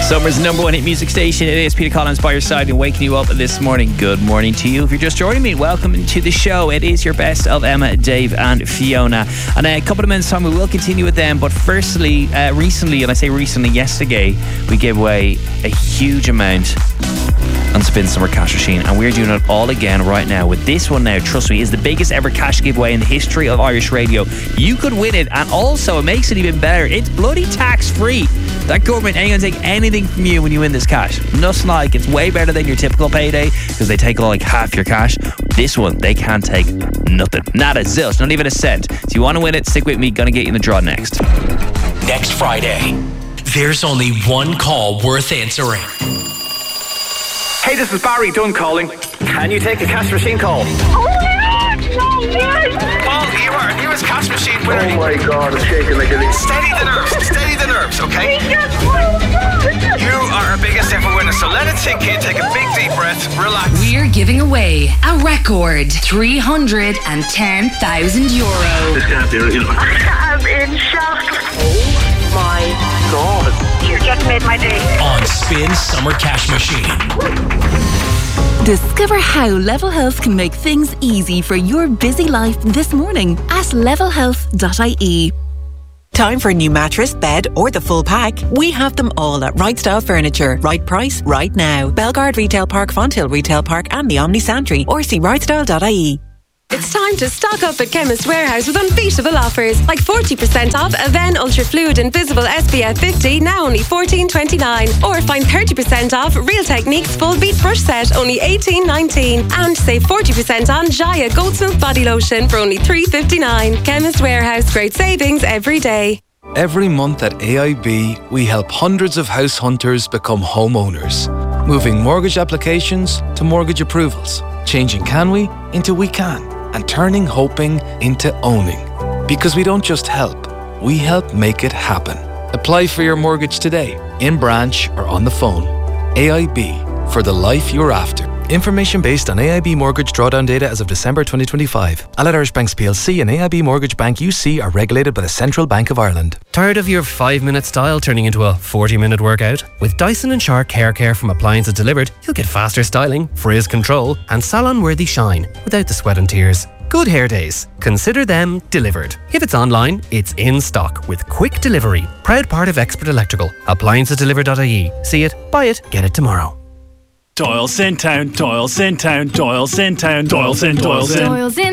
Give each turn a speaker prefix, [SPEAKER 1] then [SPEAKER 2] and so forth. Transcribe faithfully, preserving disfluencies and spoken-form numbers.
[SPEAKER 1] Summer's number one hit music station. It is Peter Collins by your side and waking you up this morning. Good morning to you. If you're just joining me, welcome to the show. It is your best of Emma, Dave and Fiona. And a couple of minutes time we will continue with them. But firstly, uh, recently, and I say recently, yesterday, we gave away a huge amount on Spin Summer Cash Machine, and we're doing it all again right now with this one now. Trust me, is the biggest ever cash giveaway in the history of Irish radio. You could win it, and also it makes it even better. It's bloody tax free. That government ain't gonna take anything from you when you win this cash. Nothing like. It's way better than your typical payday because they take like half your cash. This one, they can't take nothing. Nada, zilch, not even a cent. So you want to win it, stick with me. Gonna get you in the draw next.
[SPEAKER 2] Next Friday, there's only one call worth answering.
[SPEAKER 3] Hey, this is Barry Dunn calling. Can you take a cash machine call?
[SPEAKER 4] Oh my God, no way!
[SPEAKER 3] Paul, you are our newest cash machine winner.
[SPEAKER 5] Oh my God, I'm shaking like a leaf.
[SPEAKER 3] Steady the nerves, steady the nerves, okay?
[SPEAKER 4] He just won.
[SPEAKER 3] You are our biggest ever winner, so let it sink in, take a big deep breath, relax.
[SPEAKER 6] We're giving away a record three hundred ten thousand euro.
[SPEAKER 5] This can't be real.
[SPEAKER 4] I'm in shock.
[SPEAKER 5] Oh my God.
[SPEAKER 4] You just made my day.
[SPEAKER 2] On Spin Summer Cash Machine.
[SPEAKER 7] Discover how Level Health can make things easy for your busy life this morning at level health dot I E.
[SPEAKER 8] Time for a new mattress, bed or the full pack? We have them all at Right Style Furniture. Right price, right now. Belgard Retail Park, Fonthill Retail Park and the Omni Santry, or see right style dot I E.
[SPEAKER 9] It's time to stock up at Chemist Warehouse with unbeatable offers like forty percent off Aven Ultra Fluid Invisible S P F fifty, now only fourteen twenty-nine, or find thirty percent off Real Techniques Full Beat Brush Set, only eighteen nineteen, and save forty percent on Jaya Goldsmith Body Lotion for only three fifty-nine. Chemist Warehouse, great savings every day.
[SPEAKER 10] Every month at A I B, we help hundreds of house hunters become homeowners, moving mortgage applications to mortgage approvals, changing can we into we can, and turning hoping into owning. Because we don't just help, we help make it happen. Apply for your mortgage today, in branch or on the phone. A I B, for the life you're after.
[SPEAKER 11] Information based on A I B mortgage drawdown data as of December twenty twenty-five. Allied Irish Banks P L C and A I B Mortgage Bank U C are regulated by the Central Bank of Ireland.
[SPEAKER 12] Tired of your five minute style turning into a forty minute workout? With Dyson and Shark Hair Care from Appliances Delivered, you'll get faster styling, frizz control and salon-worthy shine without the sweat and tears. Good hair days. Consider them delivered. If it's online, it's in stock with quick delivery. Proud part of Expert Electrical. Appliances Delivered dot I E. See it, buy it, get it tomorrow.
[SPEAKER 13] Doyle Centown, Doyle Centown, Doyle Centown, Doyle Centown, Doyle Centown.